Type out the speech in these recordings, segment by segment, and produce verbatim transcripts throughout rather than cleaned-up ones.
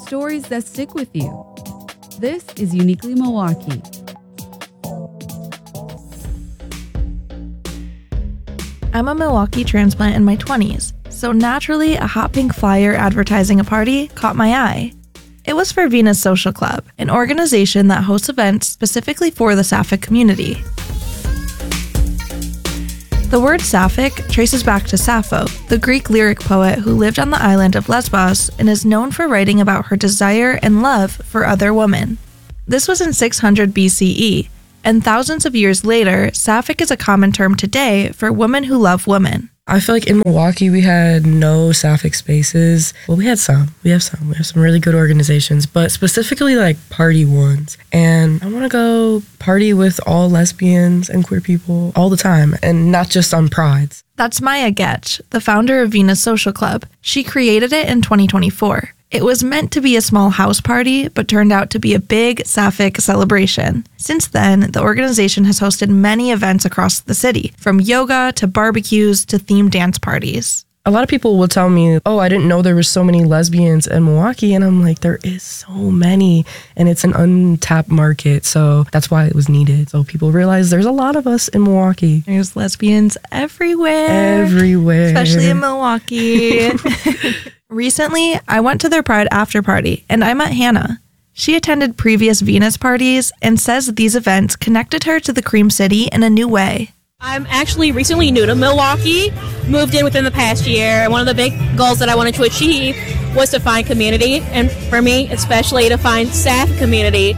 stories that stick with you. This is Uniquely Milwaukee. I'm a Milwaukee transplant in my twenties, so naturally a hot pink flyer advertising a party caught my eye. It was for Venus Social Club, an organization that hosts events specifically for the Sapphic community. The word Sapphic traces back to Sappho, the Greek lyric poet who lived on the island of Lesbos and is known for writing about her desire and love for other women. This was in six hundred B C E, and thousands of years later, Sapphic is a common term today for women who love women. I feel like in Milwaukee, we had no Sapphic spaces. Well, we had some. We have some. We have some really good organizations, but specifically like party ones. And I want to go party with all lesbians and queer people all the time, and not just on prides. That's Maya Getch, the founder of Venus Social Club. She created it in twenty twenty-four. It was meant to be a small house party, but turned out to be a big Sapphic celebration. Since then, the organization has hosted many events across the city, from yoga to barbecues to themed dance parties. A lot of people will tell me, oh, I didn't know there were so many lesbians in Milwaukee. And I'm like, there is so many. And it's an untapped market. So that's why it was needed. So people realize there's a lot of us in Milwaukee. There's lesbians everywhere. Everywhere. Especially in Milwaukee. Recently, I went to their Pride after party and I met Hannah. She attended previous Venus parties and says these events connected her to the Cream City in a new way. I'm actually recently new to Milwaukee, moved in within the past year, and one of the big goals that I wanted to achieve was to find community, and for me, especially to find Sapphic community,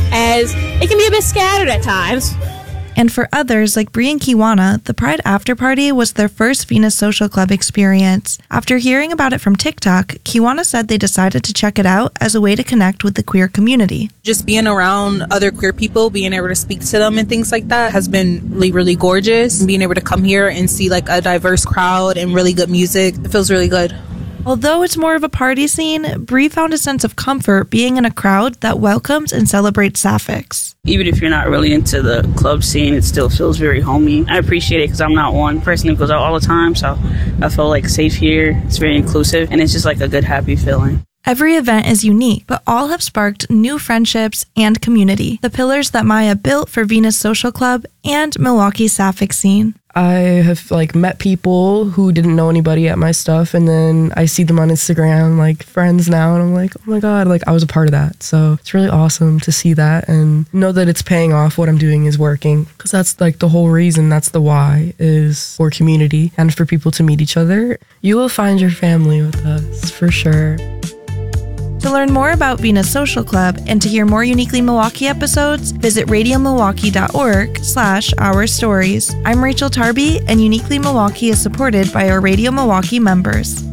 as it can be a bit scattered at times. And for others, like Bree and Kiwana, the Pride After Party was their first Venus Social Club experience. After hearing about it from TikTok, Kiwana said they decided to check it out as a way to connect with the queer community. Just being around other queer people, being able to speak to them and things like that has been really, really gorgeous. Being able to come here and see like a diverse crowd and really good music, it feels really good. Although it's more of a party scene, Bree found a sense of comfort being in a crowd that welcomes and celebrates Sapphics. Even if you're not really into the club scene, it still feels very homey. I appreciate it because I'm not one person who goes out all the time, so I feel like safe here. It's very inclusive, and it's just like a good, happy feeling. Every event is unique, but all have sparked new friendships and community, the pillars that Maya built for Venus Social Club and Milwaukee's Sapphic scene. I have like met people who didn't know anybody at my stuff, and then I see them on Instagram, like friends now, and I'm like, oh my God, like I was a part of that. So it's really awesome to see that and know that it's paying off. What I'm doing is working, because that's like the whole reason. That's the why, is for community and for people to meet each other. You will find your family with us for sure. To learn more about Venus Social Club and to hear more Uniquely Milwaukee episodes, visit radiomilwaukee.org slash our stories. I'm Rachel Tarby, and Uniquely Milwaukee is supported by our Radio Milwaukee members.